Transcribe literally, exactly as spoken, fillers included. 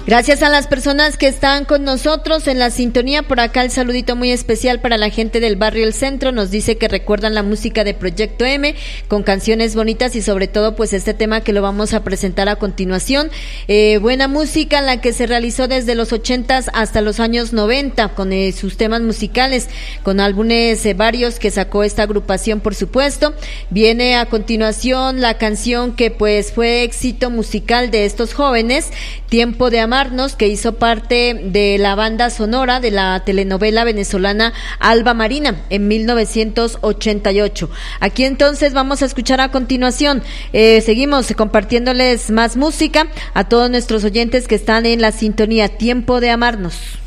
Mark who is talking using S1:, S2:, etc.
S1: Gracias a las personas que están con nosotros en la sintonía. Por acá el saludito muy especial para la gente del barrio El Centro. Nos dice que recuerdan la música de Proyecto M con canciones bonitas y sobre todo pues este tema que lo vamos a presentar a continuación. Eh, buena música la que se realizó desde los ochentas hasta los años noventa con eh, sus temas musicales, con álbumes eh, varios que sacó esta agrupación, por supuesto. Viene a continuación la canción que pues fue éxito musical de estos jóvenes, Tiempo de Amarnos, que hizo parte de la banda sonora de la telenovela venezolana Alba Marina en mil novecientos ochenta y ocho. Aquí entonces vamos a escuchar a continuación, eh, seguimos compartiéndoles más música a todos nuestros oyentes que están en la sintonía. Tiempo de Amarnos.